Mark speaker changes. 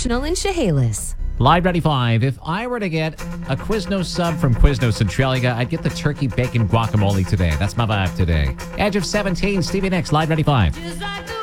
Speaker 1: International in Chehalis.
Speaker 2: Live 95. If I were to get a Quiznos sub from Quiznos Centralia, I'd get the turkey bacon guacamole today. That's my vibe today. Edge of 17, Stevie Nicks, Live 95.